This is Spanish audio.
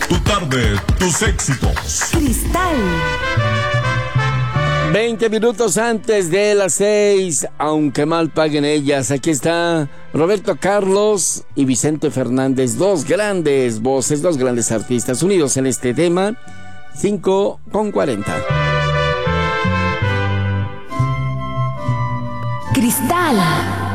Tu tarde, tus éxitos. Cristal. 20 minutos antes de las 6, aunque mal paguen ellas. Aquí está Roberto Carlos y Vicente Fernández, dos grandes voces, dos grandes artistas unidos en este tema. 5:40. Cristal.